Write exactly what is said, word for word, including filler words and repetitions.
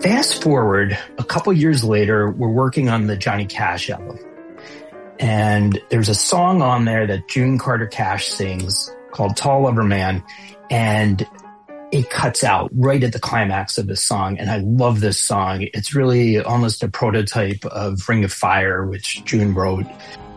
Fast forward a couple years later, we're working on the Johnny Cash album. And there's a song on there that June Carter Cash sings called Tall Lover Man. And it cuts out right at the climax of the song. And I love this song. It's really almost a prototype of Ring of Fire, which June wrote.